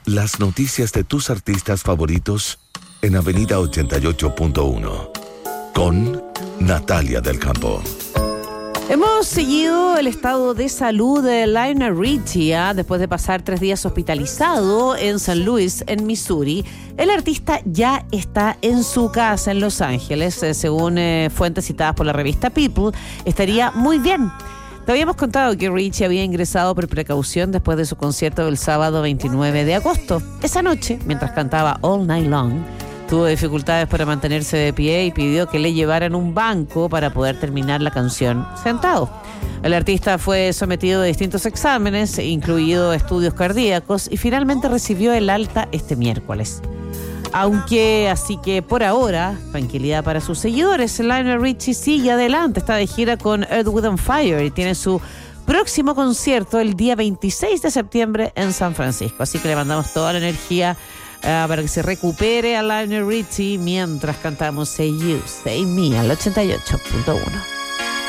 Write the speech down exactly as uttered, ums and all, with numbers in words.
Las noticias de tus artistas favoritos en Avenida ochenta y ocho punto uno. Con Natalia del Campo. Hemos seguido el estado de salud de Lionel Richie, ¿eh? Después de pasar tres días hospitalizado en San Luis, en Missouri. El artista ya está en su casa en Los Ángeles, eh, según eh, fuentes citadas por la revista People. Estaría muy bien. Te habíamos contado que Richie había ingresado por precaución después de su concierto del sábado veintinueve de agosto. Esa noche, mientras cantaba All Night Long, tuvo dificultades para mantenerse de pie y pidió que le llevaran un banco para poder terminar la canción sentado. El artista fue sometido a distintos exámenes, incluidos estudios cardíacos, y finalmente recibió el alta este miércoles. Aunque, así que por ahora, tranquilidad para sus seguidores. Lionel Richie sigue adelante, está de gira con Earth, Wind and Fire y tiene su próximo concierto el día veintiséis de septiembre en San Francisco. Así que le mandamos toda la energía uh, para que se recupere a Lionel Richie mientras cantamos Say You, Say Me al ochenta y ocho punto uno.